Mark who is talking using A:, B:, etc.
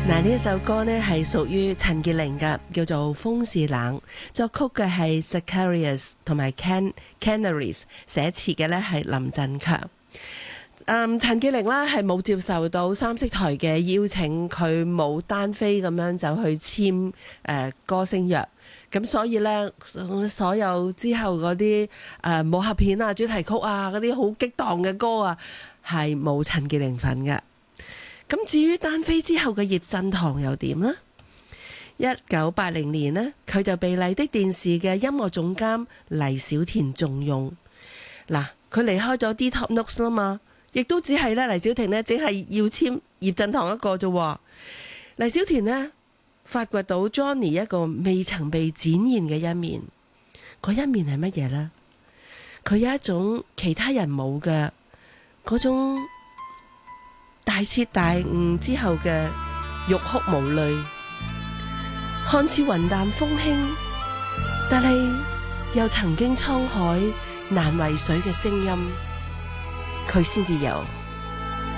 A: 嗱，呢一首歌呢係屬於陳潔靈嘅，叫做《風是冷》，作曲嘅係 Zacharias 同埋 Canaries， 寫詞嘅呢係林振強。陳潔靈呢係冇接受到三色台嘅邀請，佢冇單飛咁樣就去簽歌星約，咁所以呢，所有之後嗰啲武俠片啊、主題曲啊嗰啲好激盪嘅歌啊，係冇陳潔靈份嘅。咁至於單飛之後嘅葉振棠又點呢？1980年呢，佢就被麗的電視嘅音樂總監黎小田重用。嗱，佢離開咗 D Top Notes 啦嘛，亦都只係咧黎小田呢，只係要簽葉振棠一個啫。黎小田呢，發掘到 Johnny 一個未曾被展現嘅一面，嗰一面係乜嘢呢？佢有一種其他人冇嘅嗰種大徹大悟之後嘅欲哭無淚，看似雲淡風輕，但係又曾經滄海難為水嘅聲音，佢先至有。